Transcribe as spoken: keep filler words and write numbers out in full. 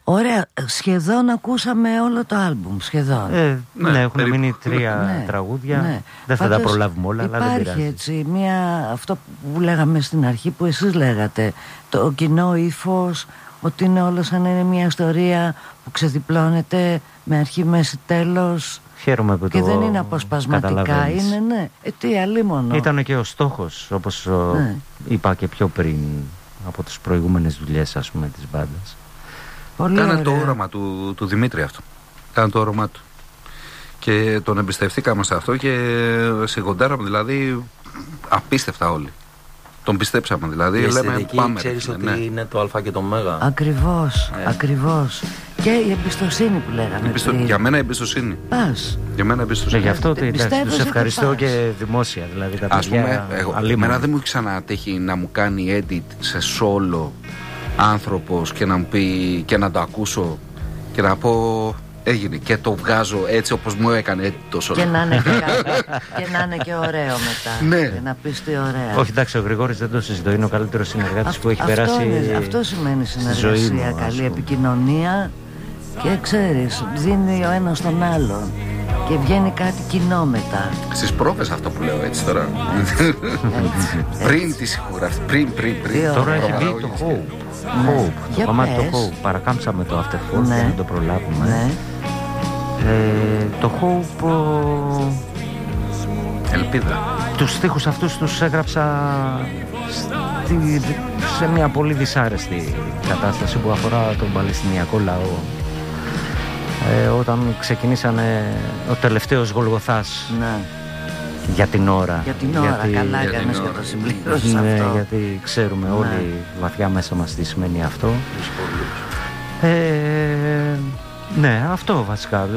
Ωραία, σχεδόν ακούσαμε όλο το άλμπουμ, σχεδόν. Ε, ναι, ναι, έχουν περίπου. μείνει τρία Ναι, τραγούδια. ναι. Δεν θα Πάντως, τα προλάβουμε όλα, αλλά δεν υπάρχει πειράζει. έτσι μια, αυτό που λέγαμε στην αρχή, που εσείς λέγατε, το κοινό ύφος, ότι είναι όλο σαν να είναι μια ιστορία που ξεδιπλώνεται με αρχή, μέση, τέλος. Χαίρομαι που και το δεν είναι αποσπασματικά, καταλαβαίνεις. είναι ναι. Ε, τι αλίμονο. Ήταν και ο στόχος, όπως Ναι. είπα και πιο πριν, από τις προηγούμενες δουλειές, ας πούμε, της μπάντας. Πολύ Ήταν ωραία. το όραμα του, του Δημήτρη αυτό. Ήταν το όραμά του. Και τον εμπιστευτήκαμε σε αυτό και σιγοντάραμε, δηλαδή, απίστευτα όλοι. Τον πιστέψαμε, δηλαδή. Η λέμε αισθητική, πάμε. ξέρεις ρε, ότι ναι. είναι το α και το μέγα. Ακριβώς, Ναι. ακριβώς. Και η εμπιστοσύνη που λέγαμε Εμπιστο... πριν. Για μένα εμπιστοσύνη. Πας. Για μένα Και εμπιστοσύνη. γι' αυτό Πιστεύω εντάξει, τους σε ευχαριστώ πας. και δημόσια. Δηλαδή, τα Ας παιδιά, πούμε, εγώ, αλίμονοι. εμένα δεν μου έχει ξανατύχει να μου κάνει edit σε solo άνθρωπος και να μου πει και να το ακούσω και να πω έγινε και το βγάζω έτσι όπως μου έκανε edit το solo. Και να είναι και, καλό, και να είναι και ωραίο μετά. Ναι. Και να πεις τι ωραία. Όχι, εντάξει, ο Γρηγόρης δεν το συζητώ. Είναι ο καλύτερος συνεργάτης Αυτό- που έχει αυτό περάσει. είναι- αυτό σημαίνει στη ζωή συνεργασία, μου, ας καλή πούμε. επικοινωνία. Και ξέρεις, δίνει ο ένας τον άλλον και βγαίνει κάτι κοινό μετά. Στις πρόβες αυτό που λέω έτσι τώρα. Έτσι, πριν τη σιγουρά, πριν, πριν, πριν. Τι Τώρα έχει βγει Προπαραγωγή. το Hope. Ναι. Hope. Το Για κομμάτι το πες. Hope. Παρακάμψαμε το After Four Ναι. για να το προλάβουμε. ναι. Ε, το Hope. ο, Ελπίδα. Τους στίχους αυτούς τους έγραψα στη, σε μια πολύ δυσάρεστη κατάσταση που αφορά τον Παλαιστινιακό λαό. Ε, όταν ξεκινήσανε ο τελευταίος Γολγοθάς Ναι. για την ώρα. Για την ώρα, Γιατί- καλά για την έκανες και ώρα. το συμπλήρωσες Ναι, αυτό. γιατί ξέρουμε Ναι. όλοι βαθιά μέσα μας τι σημαίνει αυτό. Τους πολλούς. Ε, ναι, αυτό βασικά.